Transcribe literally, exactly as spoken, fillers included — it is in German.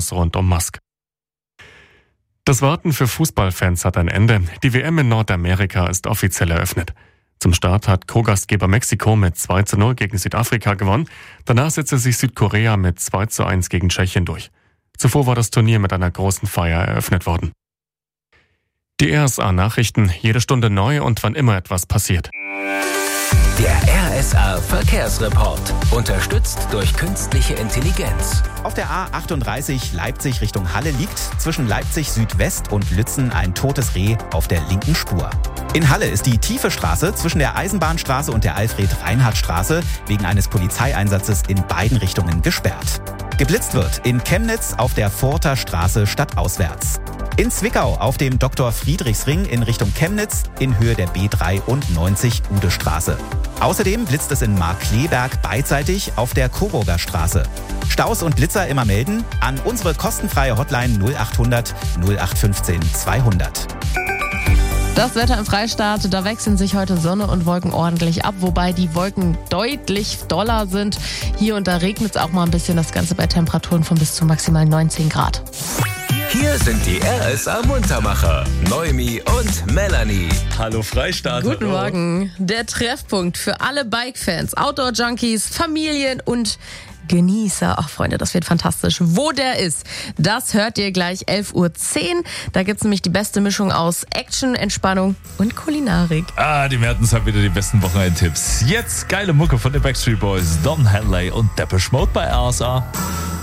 News rund um Musk. Das Warten für Fußballfans hat ein Ende. Die W M in Nordamerika ist offiziell eröffnet. Zum Start hat Co-Gastgeber Mexiko mit zwei zu null gegen Südafrika gewonnen. Danach setzte sich Südkorea mit zwei zu eins gegen Tschechien durch. Zuvor war das Turnier mit einer großen Feier eröffnet worden. Die R S A-Nachrichten, jede Stunde neu und wann immer etwas passiert. Der R S A-Verkehrsreport, unterstützt durch künstliche Intelligenz. Auf der A achtunddreißig Leipzig Richtung Halle liegt zwischen Leipzig Südwest und Lützen ein totes Reh auf der linken Spur. In Halle ist die tiefe Straße zwischen der Eisenbahnstraße und der Alfred-Reinhardt-Straße wegen eines Polizeieinsatzes in beiden Richtungen gesperrt. Geblitzt wird in Chemnitz auf der Furter Straße stadtauswärts. In Zwickau auf dem Doktor Friedrichsring in Richtung Chemnitz in Höhe der B dreiundneunzig Udestraße. Außerdem blitzt es in Markkleeberg beidseitig auf der Coburger Straße. Staus und Blitzer immer melden an unsere kostenfreie Hotline null achthundert null acht fünfzehn zweihundert. Das Wetter im Freistaat, da wechseln sich heute Sonne und Wolken ordentlich ab, wobei die Wolken deutlich doller sind. Hier und da regnet es auch mal ein bisschen, das Ganze bei Temperaturen von bis zu maximal neunzehn Grad. Hier sind die R S A-Muntermacher, Noemi und Melanie. Hallo Freistaat. Guten hallo. Morgen. Der Treffpunkt für alle Bike-Fans, Outdoor-Junkies, Familien und Genießer. Ach Freunde, das wird fantastisch. Wo der ist, das hört ihr gleich elf Uhr zehn. Da gibt's nämlich die beste Mischung aus Action, Entspannung und Kulinarik. Ah, die Mertens haben wieder die besten Wochenendtipps. Jetzt geile Mucke von den Backstreet Boys, Don Henley und Depeche Mode bei R S A.